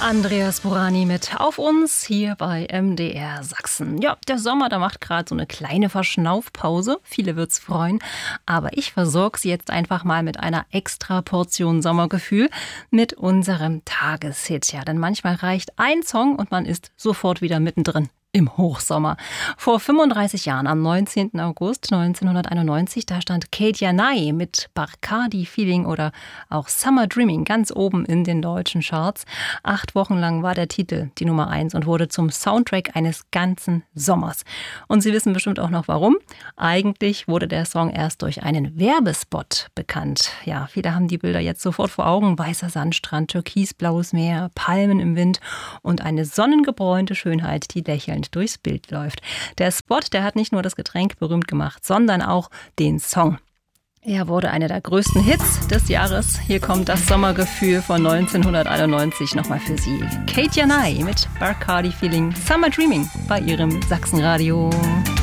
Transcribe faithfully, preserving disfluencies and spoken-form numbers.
Andreas Burani mit Auf uns hier bei M D R Sachsen. Ja, der Sommer, der macht gerade so eine kleine Verschnaufpause. Viele wird's freuen. Aber ich versorge Sie jetzt einfach mal mit einer extra Portion Sommergefühl mit unserem Tageshit. Ja, denn manchmal reicht ein Song und man ist sofort wieder mittendrin im Hochsommer. Vor fünfunddreißig Jahren, am neunzehnten August neunzehnhunderteinundneunzig, da stand Kate Janai mit Bacardi Feeling oder auch Summer Dreaming ganz oben in den deutschen Charts. Acht Wochen lang war der Titel die Nummer eins und wurde zum Soundtrack eines ganzen Sommers. Und Sie wissen bestimmt auch noch warum. Eigentlich wurde der Song erst durch einen Werbespot bekannt. Ja, viele haben die Bilder jetzt sofort vor Augen. Weißer Sandstrand, türkisblaues Meer, Palmen im Wind und eine sonnengebräunte Schönheit, die lächelnd durchs Bild läuft. Der Spot, der hat nicht nur das Getränk berühmt gemacht, sondern auch den Song. Er wurde einer der größten Hits des Jahres. Hier kommt das Sommergefühl von neunzehnhunderteinundneunzig nochmal für Sie. Kate Janai mit Bacardi Feeling, Summer Dreaming bei Ihrem Sachsenradio.